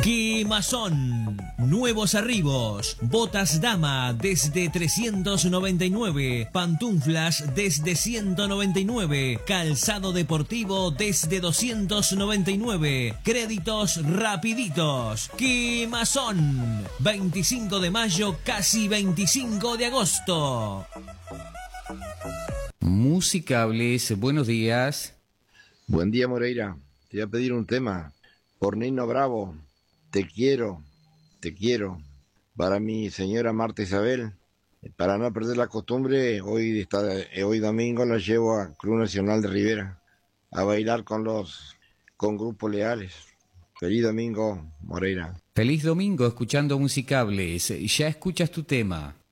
Quemazón. Nuevos arribos. Botas dama desde 399. Pantuflas desde 199. Calzado deportivo desde 299. Créditos rapiditos. Quemazón. 25 de mayo, casi 25 de agosto. Musicables, buenos días. Buen día, Moreira. Te voy a pedir un tema. Por Nino Bravo. Te quiero, te quiero. Para mi señora Marta Isabel, para no perder la costumbre, hoy domingo la llevo a Club Nacional de Rivera a bailar con grupos leales. Feliz domingo, Moreira. Feliz domingo escuchando Musicables. Ya escuchas tu tema.